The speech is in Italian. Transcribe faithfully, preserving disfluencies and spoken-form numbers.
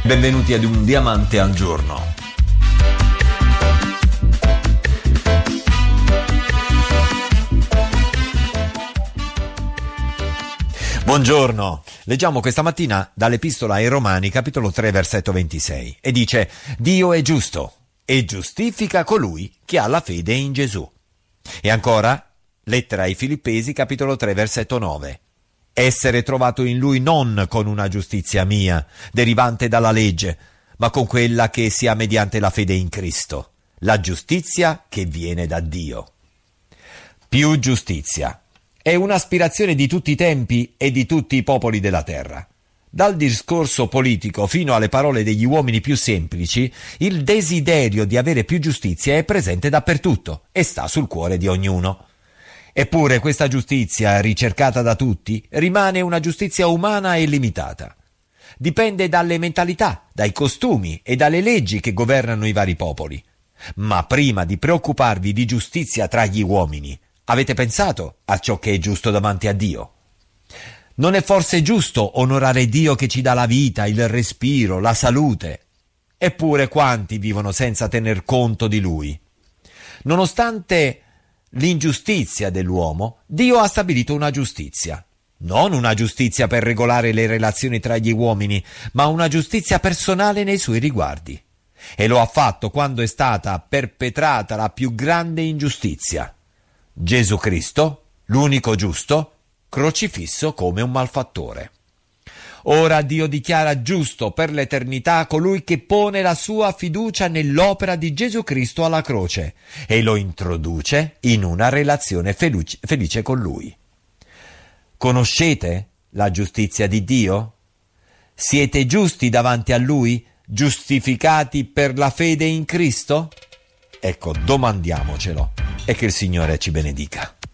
Benvenuti ad Un Diamante al Giorno. Buongiorno. Leggiamo questa mattina dall'Epistola ai Romani, capitolo tre, versetto ventisei, e dice: Dio è giusto e giustifica colui che ha la fede in Gesù. E ancora, lettera ai Filippesi, capitolo tre, versetto nove. Essere trovato in lui non con una giustizia mia, derivante dalla legge, ma con quella che si ha mediante la fede in Cristo, la giustizia che viene da Dio. Più giustizia. È un'aspirazione di tutti i tempi e di tutti i popoli della terra. Dal discorso politico fino alle parole degli uomini più semplici, il desiderio di avere più giustizia è presente dappertutto e sta sul cuore di ognuno. Eppure questa giustizia, ricercata da tutti, rimane una giustizia umana e limitata. Dipende dalle mentalità, dai costumi e dalle leggi che governano i vari popoli. Ma prima di preoccuparvi di giustizia tra gli uomini, avete pensato a ciò che è giusto davanti a Dio? Non è forse giusto onorare Dio che ci dà la vita, il respiro, la salute? Eppure quanti vivono senza tener conto di Lui? Nonostante l'ingiustizia dell'uomo, Dio ha stabilito una giustizia. Non una giustizia per regolare le relazioni tra gli uomini, ma una giustizia personale nei suoi riguardi. E lo ha fatto quando è stata perpetrata la più grande ingiustizia. Gesù Cristo, l'unico giusto, crocifisso come un malfattore. Ora Dio dichiara giusto per l'eternità colui che pone la sua fiducia nell'opera di Gesù Cristo alla croce e lo introduce in una relazione felice, felice con Lui. Conoscete la giustizia di Dio? Siete giusti davanti a Lui, giustificati per la fede in Cristo? Ecco, domandiamocelo e che il Signore ci benedica.